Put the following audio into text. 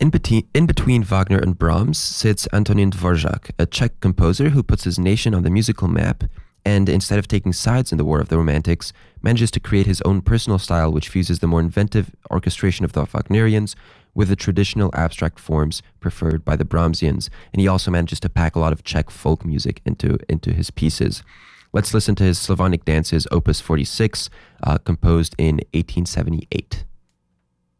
In between Wagner and Brahms sits Antonin Dvorak, a Czech composer who puts his nation on the musical map and, instead of taking sides in the War of the Romantics, manages to create his own personal style which fuses the more inventive orchestration of the Wagnerians with the traditional abstract forms preferred by the Brahmsians. And he also manages to pack a lot of Czech folk music into his pieces. Let's listen to his Slavonic Dances, Opus 46, composed in 1878.